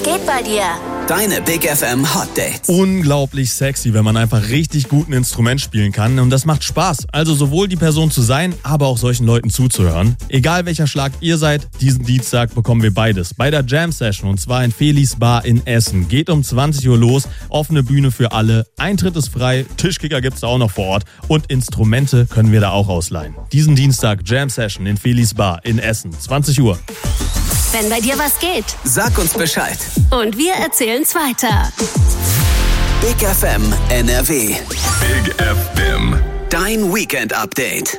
geht bei dir? Deine Big FM Hot Dates. Unglaublich sexy, wenn man einfach richtig gut ein Instrument spielen kann. Und das macht Spaß. Also sowohl die Person zu sein, aber auch solchen Leuten zuzuhören. Egal welcher Schlag ihr seid, diesen Dienstag bekommen wir beides. Bei der Jam Session, und zwar in Felis Bar in Essen. Geht um 20 Uhr los, offene Bühne für alle. Eintritt ist frei, Tischkicker gibt's da auch noch vor Ort. Und Instrumente können wir da auch ausleihen. Diesen Dienstag Jam Session in Felis Bar in Essen, 20 Uhr. Wenn bei dir was geht, Sag uns Bescheid. und wir erzählen's weiter. Big FM NRW. Big FM. Dein Weekend-Update.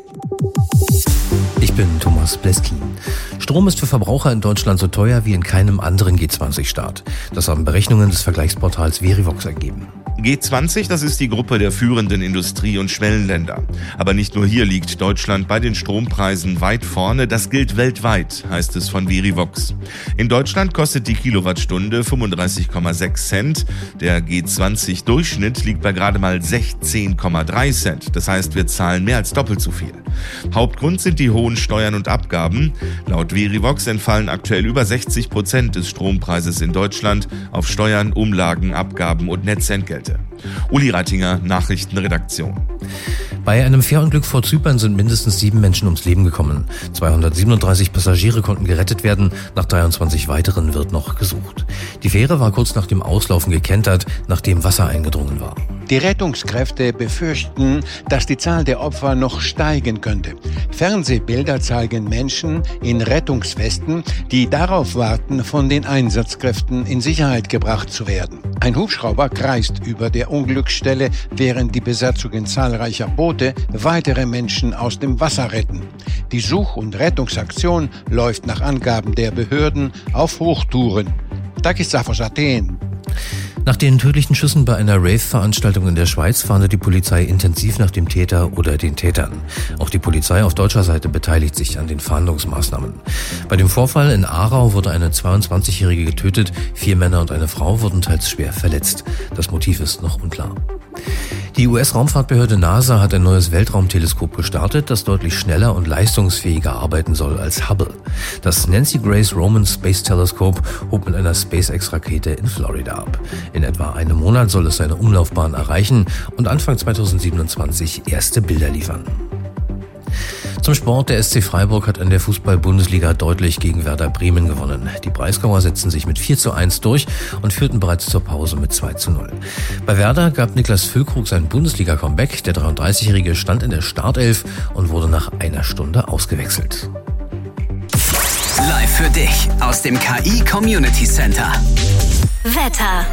Ich bin Thomas Bleskin. Strom ist für Verbraucher in Deutschland so teuer wie in keinem anderen G20-Staat. Das haben Berechnungen des Vergleichsportals Verivox ergeben. G20, das ist die Gruppe der führenden Industrie- und Schwellenländer. Aber nicht nur hier liegt Deutschland bei den Strompreisen weit vorne, das gilt weltweit, heißt es von Verivox. In Deutschland kostet die Kilowattstunde 35,6 Cent. Der G20-Durchschnitt liegt bei gerade mal 16,3 Cent. Das heißt, wir zahlen mehr als doppelt so viel. Hauptgrund sind die hohen Steuern und Abgaben. Laut Verivox entfallen aktuell über 60% des Strompreises in Deutschland auf Steuern, Umlagen, Abgaben und Netzentgelte. Uli Reitinger, Nachrichtenredaktion. Bei einem Fährunglück vor Zypern sind mindestens 7 Menschen ums Leben gekommen. 237 Passagiere konnten gerettet werden, nach 23 weiteren wird noch gesucht. Die Fähre war kurz nach dem Auslaufen gekentert, nachdem Wasser eingedrungen war. Die Rettungskräfte befürchten, dass die Zahl der Opfer noch steigen könnte. Fernsehbilder zeigen Menschen in Rettungswesten, die darauf warten, von den Einsatzkräften in Sicherheit gebracht zu werden. Ein Hubschrauber kreist über der Unglücksstelle, während die Besatzungen zahlreicher Boote weitere Menschen aus dem Wasser retten. Die Such- und Rettungsaktion läuft nach Angaben der Behörden auf Hochtouren. Takis Safos, Athen. Nach den tödlichen Schüssen bei einer Rave-Veranstaltung in der Schweiz fahndet die Polizei intensiv nach dem Täter oder den Tätern. Auch die Polizei auf deutscher Seite beteiligt sich an den Fahndungsmaßnahmen. Bei dem Vorfall in Aarau wurde eine 22-Jährige getötet, 4 Männer und eine Frau wurden teils schwer verletzt. Das Motiv ist noch unklar. Die US-Raumfahrtbehörde NASA hat ein neues Weltraumteleskop gestartet, das deutlich schneller und leistungsfähiger arbeiten soll als Hubble. Das Nancy Grace Roman Space Telescope hob mit einer SpaceX-Rakete in Florida ab. In etwa einem Monat soll es seine Umlaufbahn erreichen und Anfang 2027 erste Bilder liefern. Zum Sport, der SC Freiburg hat in der Fußball-Bundesliga deutlich gegen Werder Bremen gewonnen. Die Breisgauer setzten sich mit 4:1 durch und führten bereits zur Pause mit 2:0. Bei Werder gab Niklas Füllkrug sein Bundesliga-Comeback. Der 33-Jährige stand in der Startelf und wurde nach einer Stunde ausgewechselt. Live für dich aus dem KI Community Center. Wetter.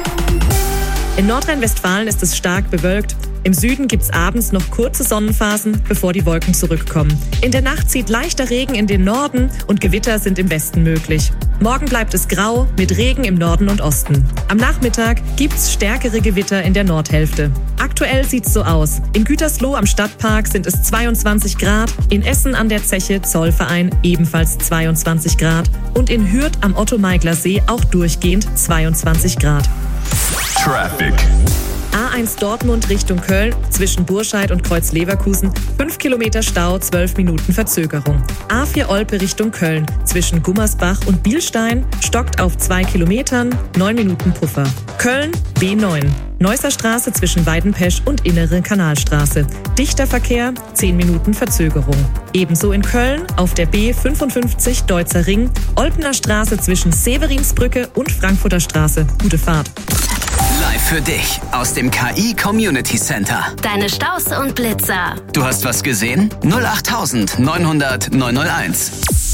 In Nordrhein-Westfalen ist es stark bewölkt. Im Süden gibt's abends noch kurze Sonnenphasen, bevor die Wolken zurückkommen. In der Nacht zieht leichter Regen in den Norden und Gewitter sind im Westen möglich. Morgen bleibt es grau mit Regen im Norden und Osten. Am Nachmittag gibt's stärkere Gewitter in der Nordhälfte. Aktuell sieht's so aus. In Gütersloh am Stadtpark sind es 22 Grad, in Essen an der Zeche Zollverein ebenfalls 22 Grad und in Hürth am Otto-Meigler See auch durchgehend 22 Grad. Traffic. A1 Dortmund Richtung Köln, zwischen Burscheid und Kreuz-Leverkusen, 5 Kilometer Stau, 12 Minuten Verzögerung. A4 Olpe Richtung Köln, zwischen Gummersbach und Bielstein, stockt auf 2 Kilometern, 9 Minuten Puffer. Köln, B9. Neusser Straße zwischen Weidenpesch und Innere Kanalstraße. Dichter Verkehr, 10 Minuten Verzögerung. Ebenso in Köln auf der B55 Deutzer Ring, Olpener Straße zwischen Severinsbrücke und Frankfurter Straße. Gute Fahrt. Live für dich aus dem KI Community Center. Deine Staus und Blitzer. Du hast was gesehen? 08900 901.